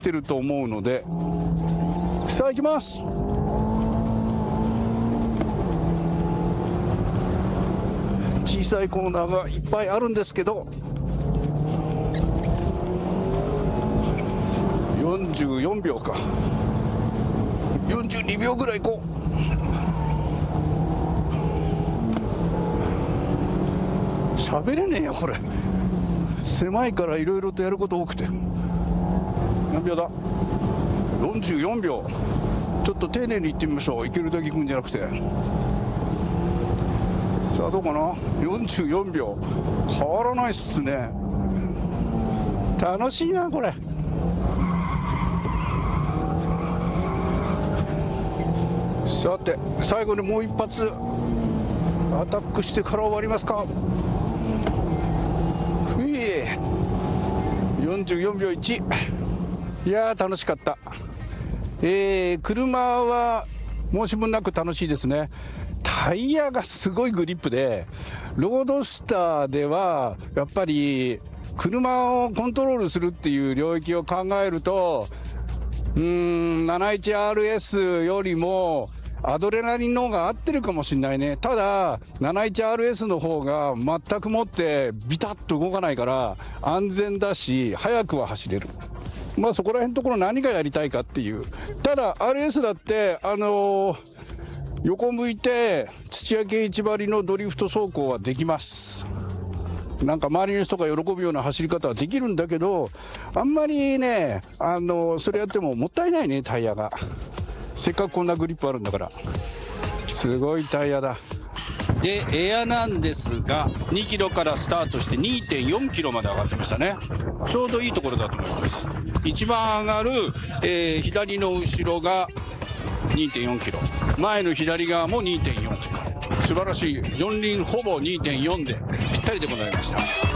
ってると思うので、さあ行きます。小さいコーナーがいっぱいあるんですけど、44秒か42秒ぐらい行こう。喋れねえよこれ、狭いからいろいろとやること多くて。何秒だ、44秒。ちょっと丁寧にいってみましょう。いけるだけ行くんじゃなくて。さあどうかな、44秒変わらないっすね。楽しいなこれ。さて最後にもう一発アタックしてから終わりますか。44秒1。いやー楽しかった。車は申し分なく楽しいですね。タイヤがすごいグリップで、ロードスターではやっぱり車をコントロールするっていう領域を考えると、71RS よりもアドレナリンの方が合ってるかもしれないね。ただ 71RS の方が全くもってビタッと動かないから安全だし速くは走れる。まあそこら辺のところ何がやりたいかっていう。ただ RS だって横向いて土屋圭一ばりのドリフト走行はできます。なんか周りの人が喜ぶような走り方はできるんだけど、あんまりねそれやってももったいないね。タイヤがせっかくこんなグリップあるんだから。すごいタイヤだ。でエアなんですが2キロからスタートして 2.4 キロまで上がってましたね。ちょうどいいところだと思います。一番上がる、左の後ろが 2.4 キロ、前の左側も 2.4。素晴らしい。4輪ほぼ 2.4 でぴったりでございました。